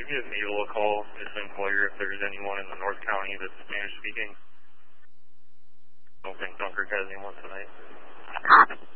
give Needle a call, just inquire if there's anyone in the North County that's Spanish speaking. I don't think Dunkirk has anyone tonight.